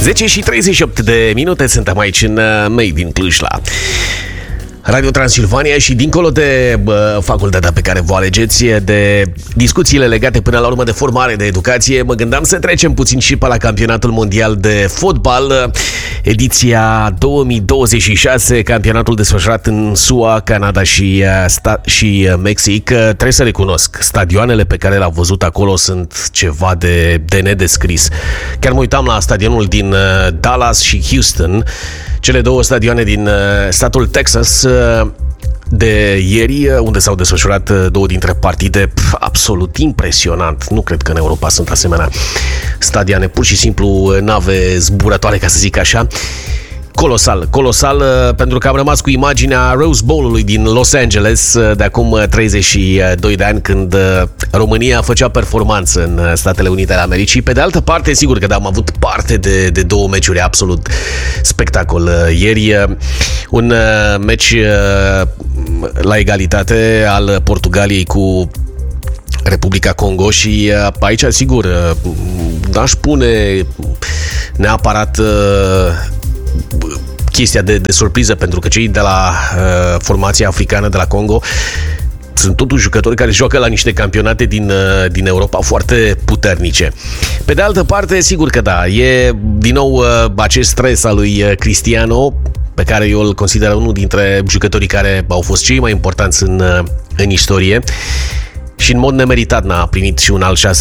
10 și 38 de minute suntem aici în Made in Cluj la Radio Transilvania și dincolo de facultatea pe care vă alegeți, de discuțiile legate până la urmă de formare, de educație, mă gândeam să trecem puțin și pe la campionatul mondial de fotbal, ediția 2026, campionatul desfășurat în SUA, Canada și Mexic. Trebuie să recunosc, stadioanele pe care le-am văzut acolo sunt ceva de nedescris. Chiar mă uitam la stadionul din Dallas și Houston, cele două stadioane din statul Texas, de ieri, unde s-au desfășurat două dintre partide. Absolut impresionant. Nu cred că în Europa sunt asemenea stadioane, pur și simplu nave zburătoare, ca să zic așa. Colosal, pentru că am rămas cu imaginea Rose Bowl-ului din Los Angeles de acum 32 de ani, când România făcea performanță în Statele Unite ale Americii. Pe de altă parte, sigur că am avut parte de două meciuri absolut spectacol. Ieri, un meci la egalitate al Portugaliei cu Republica Congo și aici, sigur, n-aș pune neapărat chestia de surpriză, pentru că cei de la formația africană de la Congo sunt totuși jucători care joacă la niște campionate din Europa foarte puternice. Pe de altă parte, sigur că da, e din nou acest stres al lui Cristiano, pe care eu îl consider unul dintre jucătorii care au fost cei mai importanți în istorie și în mod nemeritat n-a primit și un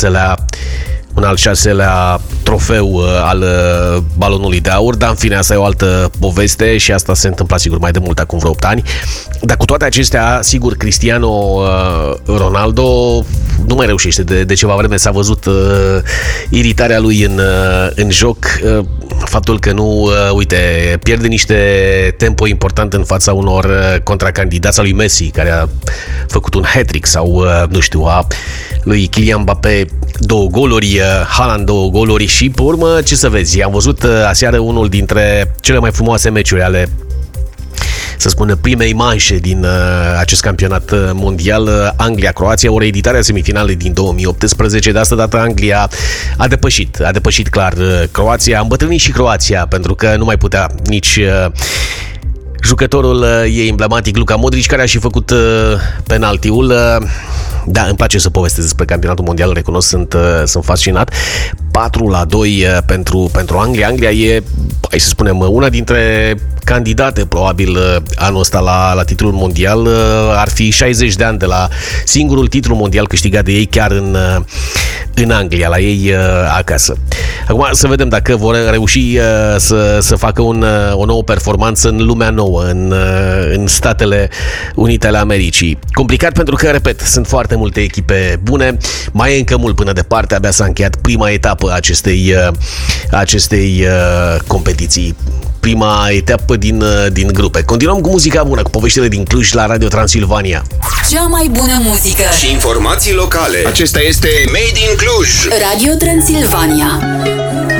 al șaselea trofeu al balonului de aur, dar în fine, asta e o altă poveste și asta se întâmpla sigur mai de mult, acum vreo 8 ani. Dar cu toate acestea, sigur, Cristiano Ronaldo nu mai reușește de ceva vreme. S-a văzut iritarea lui în joc, faptul că nu, pierde niște tempo important în fața unor contracandidați, a lui Messi, care a făcut un hat-trick, sau nu știu, a lui Kylian Mbappé 2 goluri, Haaland 2 goluri și pe urmă, ce să vezi, am văzut aseară unul dintre cele mai frumoase meciuri ale, să spunem, primei manșe din acest campionat mondial, Anglia-Croația, o reeditare a semifinalei din 2018. De asta dată Anglia a depășit clar Croația, a îmbătrânit și Croația, pentru că nu mai putea nici jucătorul ei emblematic, Luka Modric, care a și făcut penaltiul. Da, îmi place să povestesc despre campionatul mondial, recunosc, sunt fascinat. 4-2 pentru Anglia. Anglia e, hai să spunem, una dintre candidate probabil anul ăsta la titlul mondial. Ar fi 60 de ani de la singurul titlu mondial câștigat de ei chiar în Anglia, la ei acasă. Acum să vedem dacă vor reuși să facă o nouă performanță în lumea nouă, în Statele Unite ale Americii. Complicat, pentru că, repet, sunt foarte multe echipe bune, mai e încă mult până departe, abia s-a încheiat prima etapă a acestei competiții. Prima etapă din grupe. Continuăm cu muzica bună, cu poveștile din Cluj la Radio Transilvania. Cea mai bună muzică și informații locale. Acesta este Made in Cluj. Radio Transilvania.